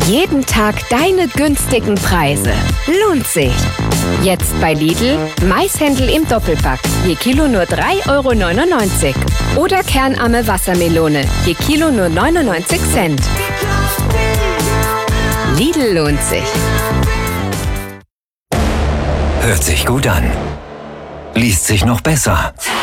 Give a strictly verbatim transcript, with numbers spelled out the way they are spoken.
Jeden Tag deine günstigen Preise. Lohnt sich. Jetzt bei Lidl Maishändel im Doppelpack. Je Kilo nur drei Euro neunundneunzig. Oder kernarme Wassermelone. Je Kilo nur neunundneunzig Cent. Lidl lohnt sich. Hört sich gut an. Liest sich noch besser.